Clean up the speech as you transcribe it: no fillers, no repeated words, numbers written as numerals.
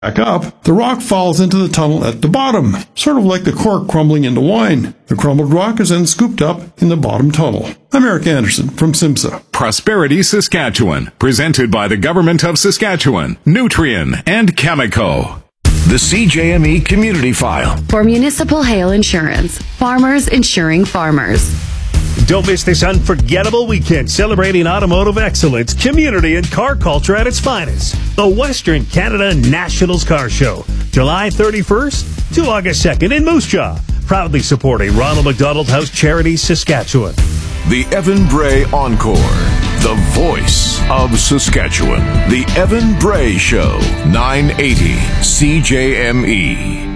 back up, the rock falls into the tunnel at the bottom, sort of like the cork crumbling into wine. The crumbled rock is then scooped up in the bottom tunnel. I'm Eric Anderson from SIMSA. Prosperity Saskatchewan, presented by the Government of Saskatchewan, Nutrien, and Chemico. The CJME Community File. For Municipal Hail Insurance, farmers insuring farmers. Don't miss this unforgettable weekend celebrating automotive excellence, community, and car culture at its finest. The Western Canada Nationals Car Show, July 31st to August 2nd in Moose Jaw. Proudly supporting Ronald McDonald House Charities, Saskatchewan. The Evan Bray Encore. The voice of Saskatchewan. The Evan Bray Show, 980 CJME.